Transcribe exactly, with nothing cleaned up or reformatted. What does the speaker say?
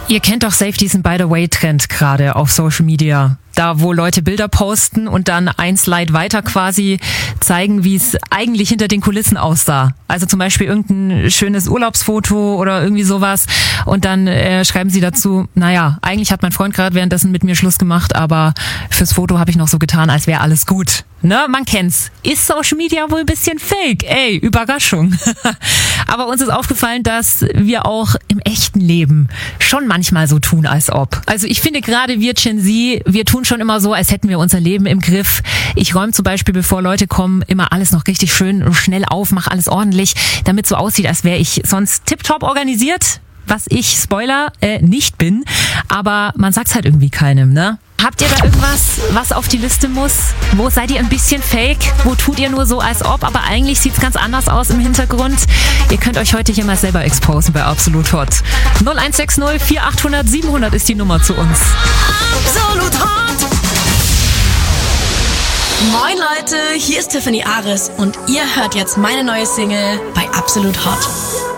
Ihr kennt doch safe diesen By-the-Way-Trend gerade auf Social Media. Da, wo Leute Bilder posten und dann ein Slide weiter quasi zeigen, wie es eigentlich hinter den Kulissen aussah. Also zum Beispiel irgendein schönes Urlaubsfoto oder irgendwie sowas. Und dann äh, schreiben sie dazu, naja, eigentlich hat mein Freund gerade währenddessen mit mir Schluss gemacht, aber fürs Foto habe ich noch so getan, als wäre alles gut. Ne, man kennt's. Ist Social Media wohl ein bisschen fake? Ey, Überraschung. Aber uns ist aufgefallen, dass wir auch im echten Leben schon manchmal so tun, als ob. Also ich finde gerade wir Gen Z, wir tun schon immer so, als hätten wir unser Leben im Griff. Ich räume zum Beispiel, bevor Leute kommen, immer alles noch richtig schön schnell auf, mache alles ordentlich, damit so aussieht, als wäre ich sonst tipptopp organisiert. Was ich, Spoiler, äh, nicht bin. Aber man sagt's halt irgendwie keinem, ne? Habt ihr da irgendwas, was auf die Liste muss? Wo seid ihr ein bisschen fake? Wo tut ihr nur so, als ob? Aber eigentlich sieht's ganz anders aus im Hintergrund. Ihr könnt euch heute hier mal selber exposen bei Absolut Hot. null eins sechs null vier acht null null sieben null null ist die Nummer zu uns. Absolut Hot! Moin Leute, hier ist Tiffany Aris und ihr hört jetzt meine neue Single bei Absolut Hot.